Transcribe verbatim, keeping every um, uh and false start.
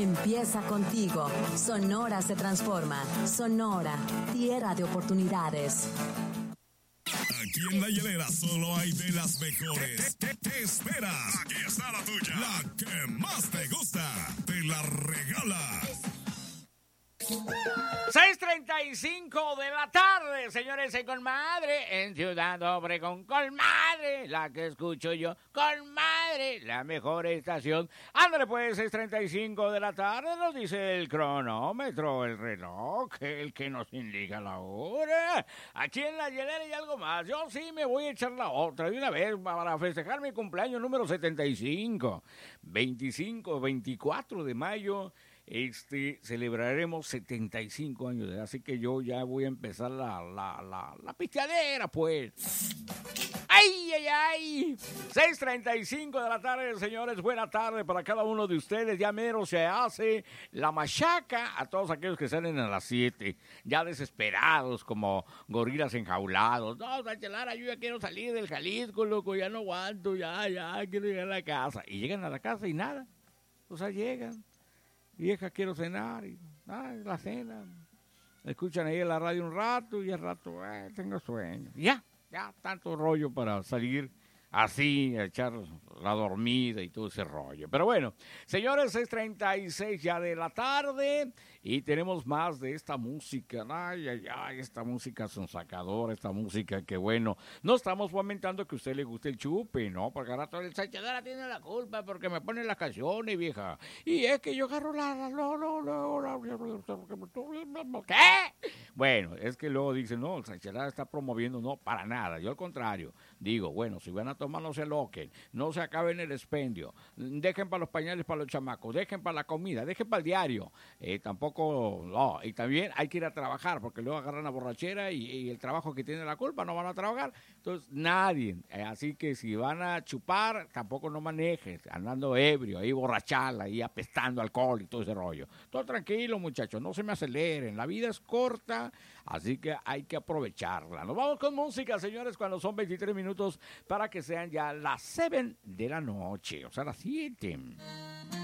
empieza contigo. Sonora se transforma. Sonora, tierra de oportunidades. Aquí en La Hielera solo hay de las mejores. ¿Qué, qué, qué esperas? Aquí está la tuya. La que más te gusta. Te la regala. seis treinta y cinco de la tarde, señores, en Colmadre, en Ciudad Obregón, Colmadre, la que escucho yo, Colmadre, la mejor estación. Ándale pues, seis treinta y cinco de la tarde, nos dice el cronómetro, el reloj, el que nos indica la hora. Aquí en La Hielera y algo más, yo sí me voy a echar la otra de una vez para festejar mi cumpleaños número setenta y cinco, veinticinco, veinticuatro de mayo. Este, celebraremos setenta y cinco años de edad, así que yo ya voy a empezar la, la, la, la pisteadera, pues. ¡Ay, ay, ay! seis treinta y cinco de la tarde, señores, buena tarde para cada uno de ustedes. Ya mero se hace la machaca a todos aquellos que salen a las siete, ya desesperados como gorilas enjaulados. No, Sánchez Lara, yo ya quiero salir del Jalisco, loco, ya no aguanto, ya, ya, quiero llegar a la casa. Y llegan a la casa y nada, o sea, llegan. Vieja, quiero cenar, y ay, la cena. Escuchan ahí en la radio un rato y al rato, eh, tengo sueño. Ya, ya, tanto rollo para salir así, a echar la dormida y todo ese rollo. Pero bueno, señores, es treinta y seis ya de la tarde y tenemos más de esta música. Ay, ay, ay, esta música sonsacadora, esta música que bueno. No estamos fomentando que a usted le guste el chupe, ¿no? Porque ahora todo el Sánchez Lara tiene la culpa porque me pone las canciones, vieja. Y es que yo agarro la... No, no, no, ¿qué? Bueno, es que luego dicen, no, el Sánchez Lara está promoviendo, no, para nada. Yo al contrario, digo, bueno, si van a tomar, no se loquen, no se acaben el expendio, dejen para los pañales para los chamacos, dejen para la comida, dejen para el diario, eh, tampoco, no, y también hay que ir a trabajar, porque luego agarran la borrachera y, y el trabajo que tiene la culpa, no van a trabajar, entonces nadie, eh, así que si van a chupar, tampoco no manejen, andando ebrio, ahí borrachala, ahí apestando alcohol y todo ese rollo, todo tranquilo muchachos, no se me aceleren, la vida es corta, así que hay que aprovecharla. Nos vamos con música, señores, cuando son veintitrés minutos para que sean ya las siete de la noche, o sea, las siete.